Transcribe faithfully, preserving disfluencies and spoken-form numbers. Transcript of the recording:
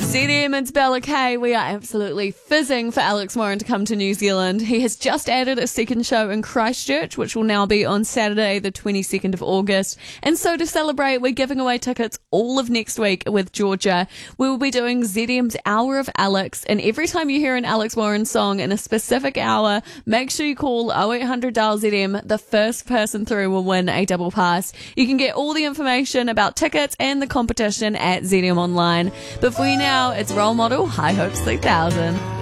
Z D M, it's Bella Kay. We are absolutely fizzing for Alex Moran to come to New Zealand. He has just added a second show in Christchurch, which will now be on Saturday, the twenty-second of August. And so to celebrate, we're giving away tickets all of next week with Georgia. We will be doing Z D M's Hour of Alex, and every time you hear an Alex Moran song in a specific hour, make sure you call oh eight hundred dial Z D M. The first person through will win a double pass. You can get all the information about tickets and the competition at Z D M Online. But for you now, it's Role Model High Hopes three thousand.